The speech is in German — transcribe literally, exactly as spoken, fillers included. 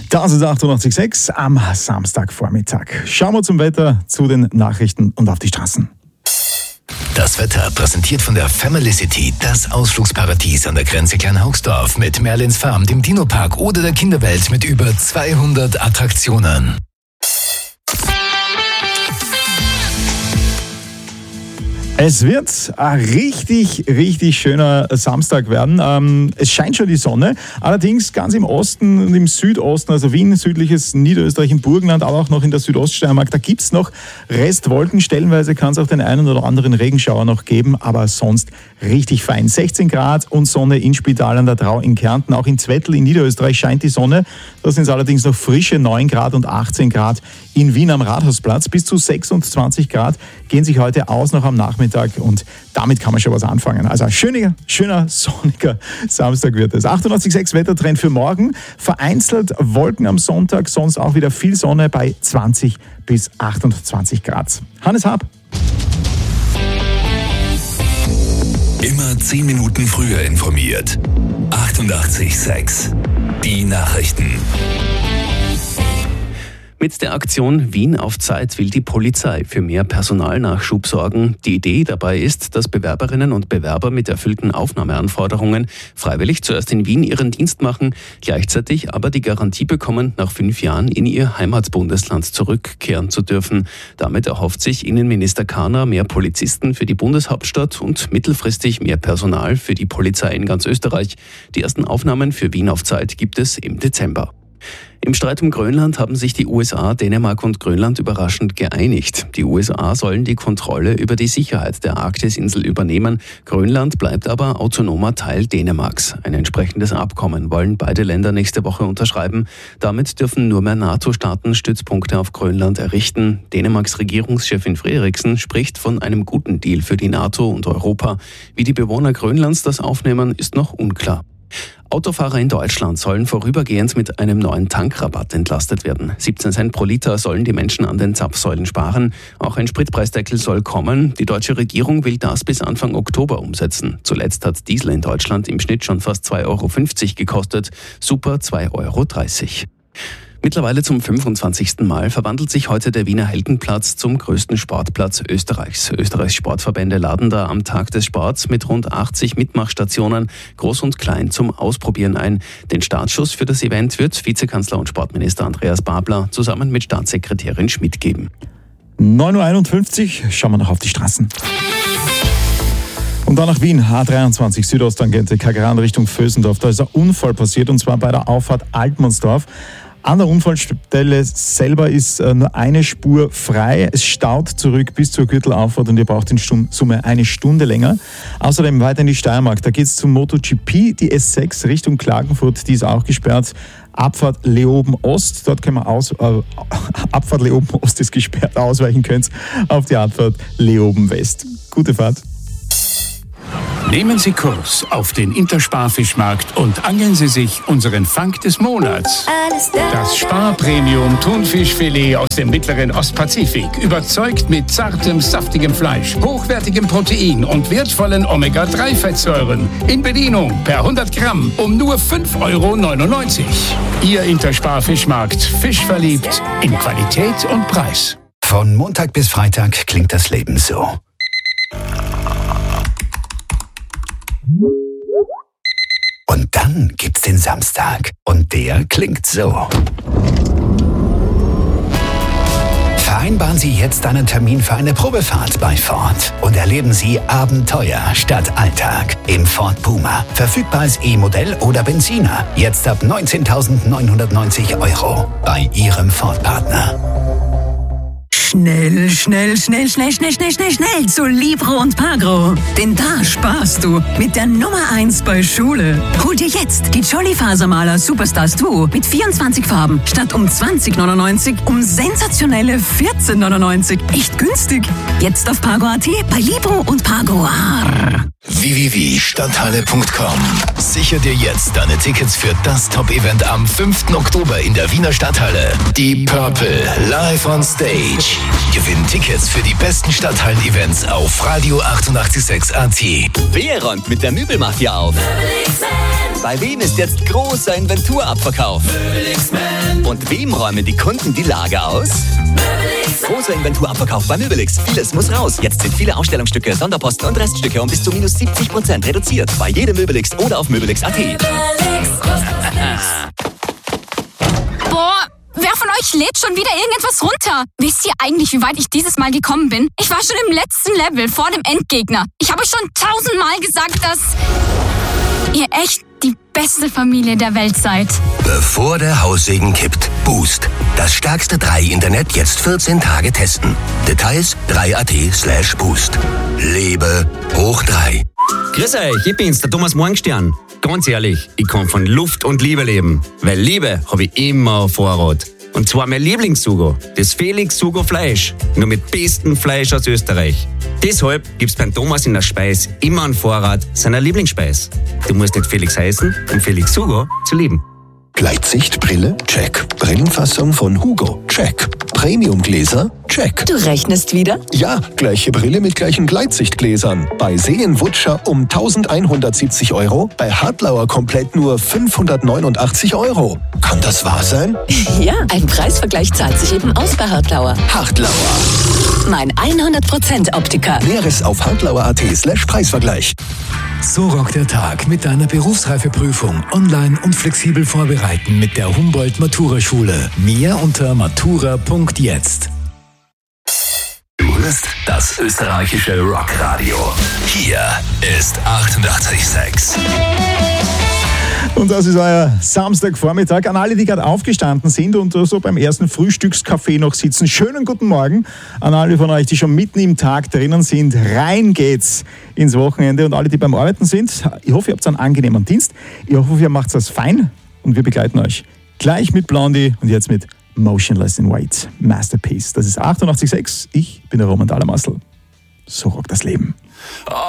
Das ist achtundachtzig Komma sechs am Samstagvormittag. Schauen wir zum Wetter, zu den Nachrichten und auf die Straßen. Das Wetter präsentiert von der Family City, das Ausflugsparadies an der Grenze Kleinhaugsdorf mit Merlins Farm, dem Dino-Park oder der Kinderwelt mit über zweihundert Attraktionen. Es wird ein richtig, richtig schöner Samstag werden. Ähm, es scheint schon die Sonne, allerdings ganz im Osten und im Südosten, also Wien, südliches Niederösterreich, im Burgenland, aber auch noch in der Südoststeiermark, da gibt's noch Restwolken. Stellenweise kann es auch den einen oder anderen Regenschauer noch geben, aber sonst richtig fein. sechzehn Grad und Sonne in Spital an der Drau in Kärnten. Auch in Zwettl in Niederösterreich scheint die Sonne. Da sind es allerdings noch frische neun Grad und achtzehn Grad in Wien am Rathausplatz. Bis zu sechsundzwanzig Grad gehen sich heute aus noch am Nachmittag. Und damit kann man schon was anfangen. Also ein schöner, schöner, sonniger Samstag wird es. achtundachtzig Komma sechs Wettertrend für morgen. Vereinzelt Wolken am Sonntag, sonst auch wieder viel Sonne bei zwanzig bis achtundzwanzig Grad. Hannes Hab. Immer zehn Minuten früher informiert. achtundachtzig Komma sechs. Die Nachrichten. Mit der Aktion Wien auf Zeit will die Polizei für mehr Personalnachschub sorgen. Die Idee dabei ist, dass Bewerberinnen und Bewerber mit erfüllten Aufnahmeanforderungen freiwillig zuerst in Wien ihren Dienst machen, gleichzeitig aber die Garantie bekommen, nach fünf Jahren in ihr Heimatbundesland zurückkehren zu dürfen. Damit erhofft sich Innenminister Kahner mehr Polizisten für die Bundeshauptstadt und mittelfristig mehr Personal für die Polizei in ganz Österreich. Die ersten Aufnahmen für Wien auf Zeit gibt es im Dezember. Im Streit um Grönland haben sich die U S A, Dänemark und Grönland überraschend geeinigt. Die U S A sollen die Kontrolle über die Sicherheit der Arktisinsel übernehmen. Grönland bleibt aber autonomer Teil Dänemarks. Ein entsprechendes Abkommen wollen beide Länder nächste Woche unterschreiben. Damit dürfen nur mehr NATO-Staaten Stützpunkte auf Grönland errichten. Dänemarks Regierungschefin Frederiksen spricht von einem guten Deal für die NATO und Europa. Wie die Bewohner Grönlands das aufnehmen, ist noch unklar. Autofahrer in Deutschland sollen vorübergehend mit einem neuen Tankrabatt entlastet werden. siebzehn Cent pro Liter sollen die Menschen an den Zapfsäulen sparen. Auch ein Spritpreisdeckel soll kommen. Die deutsche Regierung will das bis Anfang Oktober umsetzen. Zuletzt hat Diesel in Deutschland im Schnitt schon fast zwei Euro fünfzig gekostet. Super zwei Euro dreißig. Mittlerweile zum fünfundzwanzigsten Mal verwandelt sich heute der Wiener Heldenplatz zum größten Sportplatz Österreichs. Österreichs Sportverbände laden da am Tag des Sports mit rund achtzig Mitmachstationen groß und klein zum Ausprobieren ein. Den Startschuss für das Event wird Vizekanzler und Sportminister Andreas Babler zusammen mit Staatssekretärin Schmidt geben. neun Uhr einundfünfzig, schauen wir noch auf die Straßen. Und dann nach Wien, H dreiundzwanzig, Südosttangente, Kageran Richtung Vösendorf. Da ist ein Unfall passiert, und zwar bei der Auffahrt Altmannsdorf. An der Unfallstelle selber ist nur eine Spur frei. Es staut zurück bis zur Gürtelauffahrt und ihr braucht in Summe eine Stunde länger. Außerdem weiter in die Steiermark. Da geht es zum MotoGP, die S sechs Richtung Klagenfurt, die ist auch gesperrt. Abfahrt Leoben Ost, dort können wir aus, äh, Abfahrt Leoben Ost ist gesperrt, ausweichen könnt auf die Abfahrt Leoben West. Gute Fahrt. Nehmen Sie Kurs auf den Intersparfischmarkt und angeln Sie sich unseren Fang des Monats. Das Spar-Premium Thunfischfilet aus dem mittleren Ostpazifik überzeugt mit zartem, saftigem Fleisch, hochwertigem Protein und wertvollen Omega drei Fettsäuren. In Bedienung per hundert Gramm um nur fünf Euro neunundneunzig. Ihr Intersparfischmarkt, fischverliebt in Qualität und Preis. Von Montag bis Freitag klingt das Leben so. Und dann gibt's den Samstag. Und der klingt so. Vereinbaren Sie jetzt einen Termin für eine Probefahrt bei Ford und erleben Sie Abenteuer statt Alltag im Ford Puma. Verfügbar als E-Modell oder Benziner. Jetzt ab neunzehntausendneunhundertneunzig Euro bei Ihrem Ford-Partner. Schnell, schnell, schnell, schnell, schnell, schnell, schnell, schnell zu Libro und Pagro. Denn da sparst du mit der Nummer eins bei Schule. Hol dir jetzt die Jolly Fasermaler Superstars Duo mit vierundzwanzig Farben statt um zwanzig neunundneunzig um sensationelle vierzehn neunundneunzig. Echt günstig. Jetzt auf Pagro punkt at bei Libro und Pagro. w w w punkt stadthalle punkt com. Sicher dir jetzt deine Tickets für das Top-Event am fünften Oktober in der Wiener Stadthalle. Die Purple live on stage. Gewinn Tickets für die besten Stadthallen-Events auf Radio achtundachtzig Komma sechs A T. Wer räumt mit der Möbelmafia auf? Bei wem ist jetzt großer Inventurabverkauf? Und wem räumen die Kunden die Lager aus? Großer Inventurabverkauf bei Möbelix. Vieles muss raus. Jetzt sind viele Ausstellungsstücke, Sonderposten und Reststücke um bis zu minus siebzig Prozent reduziert. Bei jedem Möbelix oder auf möbelix punkt a t. Boah, wer von euch lädt schon wieder irgendetwas runter? Wisst ihr eigentlich, wie weit ich dieses Mal gekommen bin? Ich war schon im letzten Level vor dem Endgegner. Ich habe euch schon tausendmal gesagt, dass ihr echt die beste Familie der Welt seid. Bevor der Haussegen kippt, Boost. Das stärkste drei Internet jetzt vierzehn Tage testen. Details drei punkt a t slash boost. Lebe hoch drei. Grüß euch, ich bin's, der Thomas Morgenstern. Ganz ehrlich, ich kann von Luft und Liebe leben. Weil Liebe habe ich immer auf Vorrat. Und zwar mein Lieblingssugo, das Felix Sugo Fleisch. Nur mit bestem Fleisch aus Österreich. Deshalb gibt's beim Thomas in der Speis immer einen Vorrat seiner Lieblingsspeis. Du musst nicht Felix heißen, um Felix Sugo zu lieben. Gleitsichtbrille? Check. Brillenfassung von Hugo? Check. Premiumgläser? Check. Du rechnest wieder? Ja, gleiche Brille mit gleichen Gleitsichtgläsern. Bei Seenwutscher um eintausendeinhundertsiebzig Euro, bei Hartlauer komplett nur fünfhundertneunundachtzig Euro. Kann das wahr sein? Ja, ein Preisvergleich zahlt sich eben aus bei Hartlauer. Hartlauer. Mein hundert Prozent Optiker. Näheres auf hartlauer punkt a t slash Preisvergleich. So rockt der Tag mit deiner Berufsreifeprüfung online und flexibel vorbereiten mit der Humboldt-Matura-Schule. Mehr unter matura punkt jetzt. Du hörst das österreichische Rockradio. Hier ist achtundachtzig Komma sechs. Und das ist euer Samstagvormittag. An alle, die gerade aufgestanden sind und so beim ersten Frühstückskaffee noch sitzen. Schönen guten Morgen an alle von euch, die schon mitten im Tag drinnen sind. Rein geht's ins Wochenende. Und alle, die beim Arbeiten sind, ich hoffe, ihr habt einen angenehmen Dienst. Ich hoffe, ihr macht das fein und wir begleiten euch gleich mit Blondie und jetzt mit Motionless in White. Masterpiece. Das ist achtundachtzig Komma sechs. Ich bin der Roman Dalamassel. So rockt das Leben.